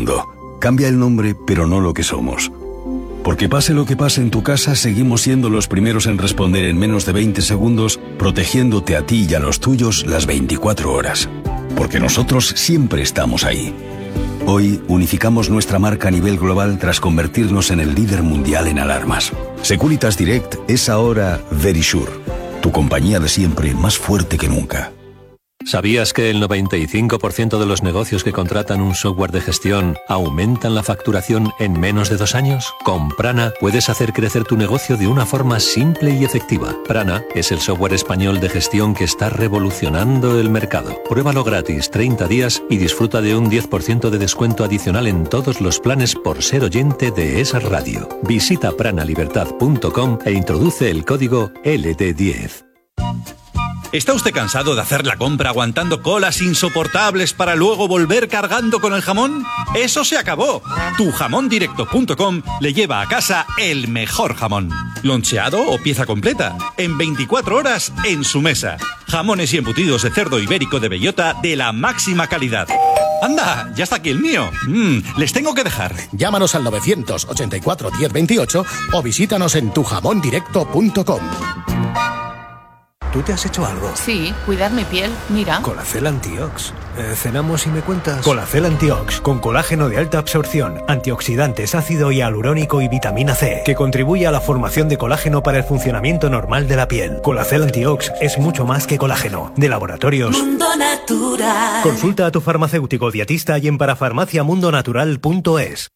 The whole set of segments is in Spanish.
mundo. Cambia el nombre, pero no lo que somos. Porque pase lo que pase en tu casa, seguimos siendo los primeros en responder en menos de 20 segundos, protegiéndote a ti y a los tuyos las 24 horas. Porque nosotros siempre estamos ahí. Hoy unificamos nuestra marca a nivel global tras convertirnos en el líder mundial en alarmas. Securitas Direct es ahora Verisure, tu compañía de siempre más fuerte que nunca. ¿Sabías que el 95% de los negocios que contratan un software de gestión aumentan la facturación en menos de 2 años? Con Prana puedes hacer crecer tu negocio de una forma simple y efectiva. Prana es el software español de gestión que está revolucionando el mercado. Pruébalo gratis 30 días y disfruta de un 10% de descuento adicional en todos los planes por ser oyente de esa radio. Visita pranalibertad.com e introduce el código LD10. ¿Está usted cansado de hacer la compra aguantando colas insoportables para luego volver cargando con el jamón? ¡Eso se acabó! Tujamondirecto.com le lleva a casa el mejor jamón. Loncheado o pieza completa. En 24 horas en su mesa. Jamones y embutidos de cerdo ibérico de bellota de la máxima calidad. ¡Anda! ¡Ya está aquí el mío! Les tengo que dejar. Llámanos al 984 1028 o visítanos en tujamondirecto.com. ¿Tú te has hecho algo? Sí, cuidar mi piel, mira. Colacel Antiox. ¿Cenamos y me cuentas? Colacel Antiox, con colágeno de alta absorción, antioxidantes, ácido hialurónico y vitamina C, que contribuye a la formación de colágeno para el funcionamiento normal de la piel. Colacel Antiox es mucho más que colágeno. De Laboratorios Mundo Natural. Consulta a tu farmacéutico dietista y en parafarmaciamundonatural.es.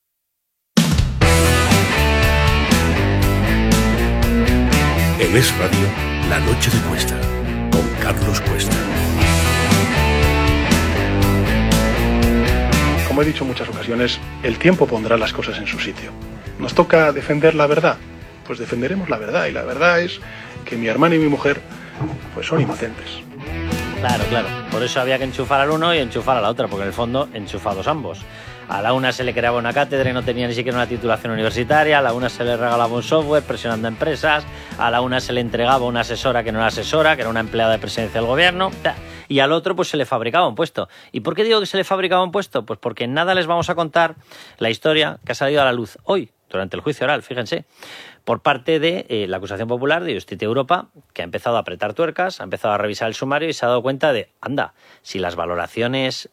En Es Radio, La Noche de Cuesta, con Carlos Cuesta. Como he dicho en muchas ocasiones, el tiempo pondrá las cosas en su sitio. ¿Nos toca defender la verdad? Pues defenderemos la verdad, y la verdad es que mi hermano y mi mujer pues son inocentes. Claro. Por eso había que enchufar al uno y enchufar a la otra, porque en el fondo enchufados ambos. A la una se le creaba una cátedra y no tenía ni siquiera una titulación universitaria, a la una se le regalaba un software presionando a empresas, a la una se le entregaba una asesora que no era asesora, que era una empleada de presidencia del gobierno, y al otro pues se le fabricaba un puesto. ¿Y por qué digo que se le fabricaba un puesto? Pues porque en nada les vamos a contar la historia que ha salido a la luz hoy, durante el juicio oral, fíjense, por parte de la acusación popular de Justicia Europa, que ha empezado a apretar tuercas, ha empezado a revisar el sumario y se ha dado cuenta de, anda, si las valoraciones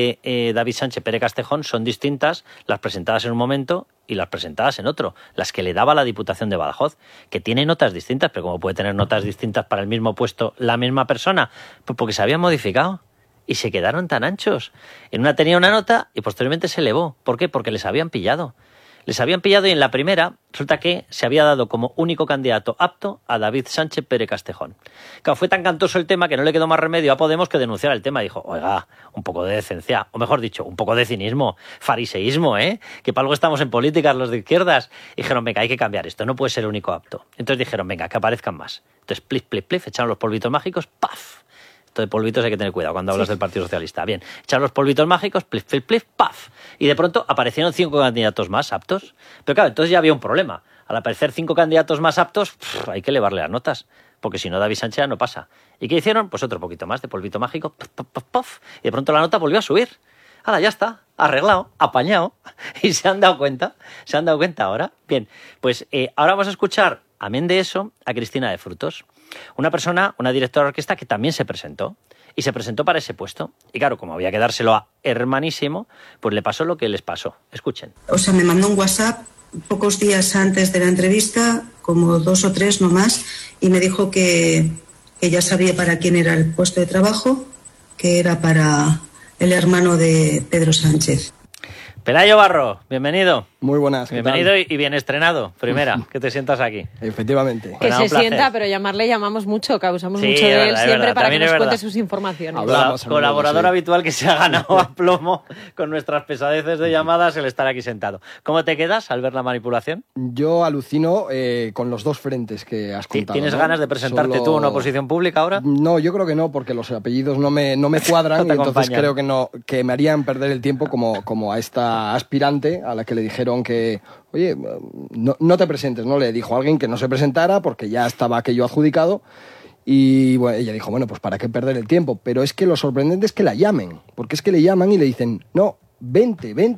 de David Sánchez Pere Castejón son distintas, las presentadas en un momento y las presentadas en otro, las que le daba la Diputación de Badajoz, que tiene notas distintas, pero ¿cómo puede tener notas distintas para el mismo puesto la misma persona? Pues porque se habían modificado y se quedaron tan anchos. En una tenía una nota y posteriormente se elevó. ¿Por qué? Porque les habían pillado. Les habían pillado y en la primera resulta que se había dado como único candidato apto a David Sánchez Pere Castejón. Claro, fue tan cantoso el tema que no le quedó más remedio a Podemos que denunciar el tema. Dijo, oiga, un poco de decencia, o mejor dicho, un poco de cinismo, fariseísmo, que para algo estamos en políticas los de izquierdas. Y dijeron, venga, hay que cambiar esto, no puede ser el único apto. Entonces dijeron, venga, que aparezcan más. Entonces, plif, plif, plif, echaron los polvitos mágicos, ¡paf! Esto de polvitos hay que tener cuidado cuando hablas del Partido Socialista. Bien, echaron los polvitos mágicos, plif, plif, plif, ¡paf! Y de pronto aparecieron 5 candidatos más aptos. Pero claro, entonces ya había un problema. Al aparecer 5 candidatos más aptos, hay que elevarle las notas, porque si no David Sánchez no pasa. ¿Y qué hicieron? Pues otro poquito más de polvito mágico, ¡puf, puf, puf, puf! Y de pronto la nota volvió a subir. Ahora ya está, arreglado, apañado. Y se han dado cuenta ahora. Bien, pues ahora vamos a escuchar, amén de eso, a Cristina de Frutos. Una persona, una directora de orquesta que también se presentó. Y se presentó para ese puesto. Y claro, como había que dárselo a Hermanísimo, pues le pasó lo que les pasó. Escuchen. O sea, me mandó un WhatsApp pocos días antes de la entrevista, como 2 o 3 no más, y me dijo que ya sabía para quién era el puesto de trabajo, que era para el hermano de Pedro Sánchez. Pelayo Barro, bienvenido. Muy buenas. Bienvenido y bien estrenado. Primera, que te sientas aquí. Efectivamente. Que se sienta, pero llamarle llamamos mucho, que abusamos mucho de él siempre para que nos cuente sus informaciones. Colaborador habitual que se ha ganado a plomo con nuestras pesadeces de llamadas el estar aquí sentado. ¿Cómo te quedas al ver la manipulación? Yo alucino con los dos frentes que has contado. ¿Tienes ganas de presentarte tú a una oposición pública ahora? No, yo creo que no, porque los apellidos no me cuadran y entonces creo que me harían perder el tiempo como a esta aspirante a la que le dijeron que, oye, no te presentes, ¿no? Le dijo a alguien que no se presentara porque ya estaba aquello adjudicado y bueno, ella dijo, bueno, pues ¿para qué perder el tiempo? Pero es que lo sorprendente es que la llamen, porque es que le llaman y le dicen, no, vente